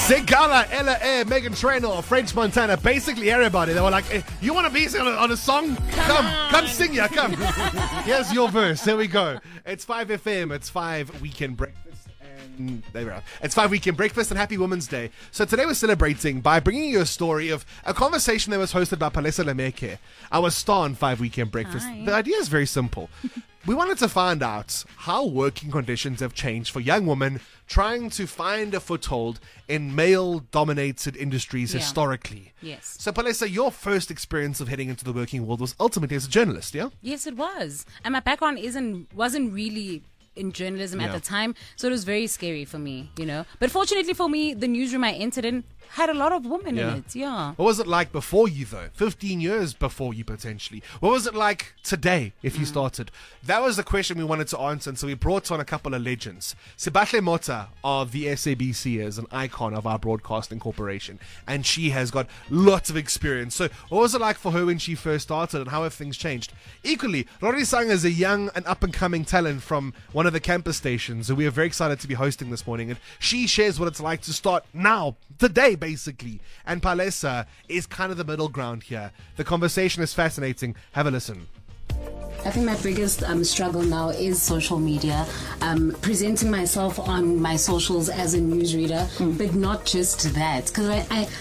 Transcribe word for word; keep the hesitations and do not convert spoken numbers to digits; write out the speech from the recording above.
Segala, Ella Air, Megan Trainor, French Montana, basically everybody. They were like, hey, you want to be on a, on a song? Come, come, come sing ya, come. Here's your verse. Here we go. It's five F M. It's five Weekend Breakfast. And there we are. It's five Weekend Breakfast and Happy Women's Day. So today we're celebrating by bringing you a story of a conversation that was hosted by Palesa Lemeke, our star on five Weekend Breakfast. Hi. The idea is very simple. We wanted to find out how working conditions have changed for young women trying to find a foothold in male-dominated industries Yeah. historically. Yes. So, Palesa, your first experience of heading into the working world was ultimately as a journalist, yeah? Yes, it was. And my background isn't wasn't really in journalism Yeah. at the time, so it was very scary for me, you know. But fortunately for me, the newsroom I entered in had a lot of women Yeah. in it. Yeah. What was it like before you, though? fifteen years before you, potentially. What was it like today, if you started? That was the question we wanted to answer, and so we brought on a couple of legends. Sibahle Mota of the S A B C is an icon of our broadcasting corporation, and she has got lots of experience. So what was it like for her when she first started, and how have things changed? Equally, Rory Sang is a young and up-and-coming talent from one of the campus stations, who we are very excited to be hosting this morning, and she shares what it's like to start now, today, basically. And Palesa is kind of the middle ground here. The conversation is fascinating. Have a listen. I think my biggest um, struggle now is social media, um, presenting myself on my socials as a newsreader, but not just that. Because I, I,